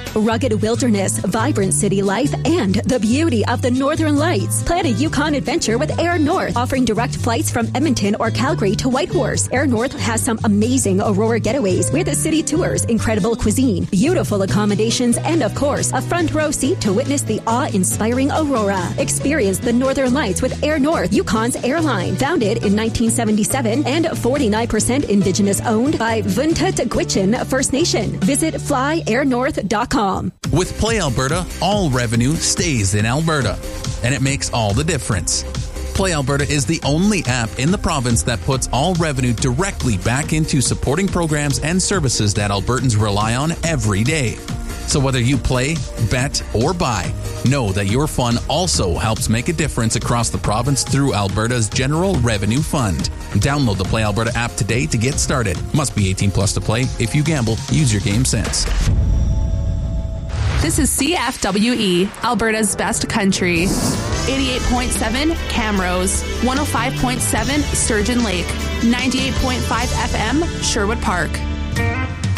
Rugged wilderness, vibrant city life, and the beauty of the Northern Lights. Plan a Yukon adventure with Air North, offering direct flights from Edmonton or Calgary to Whitehorse. Air North has some amazing Aurora getaways with city tours, incredible cuisine, beautiful accommodations, and of course, a front row seat to witness the awe-inspiring Aurora. Experience the Northern Lights with Air North, Yukon's airline. Founded in 1977 and 49% Indigenous owned by Vuntut Gwitchin First Nation. Visit flyairnorth.com. With Play Alberta, all revenue stays in Alberta, and it makes all the difference. Play Alberta is the only app in the province that puts all revenue directly back into supporting programs and services that Albertans rely on every day. So whether you play, bet, or buy, know that your fun also helps make a difference across the province through Alberta's General Revenue Fund. Download the Play Alberta app today to get started. Must be 18 plus to play. If you gamble, use your game sense. This is CFWE, Alberta's best country. 88.7 Camrose, 105.7 Sturgeon Lake, 98.5 FM Sherwood Park.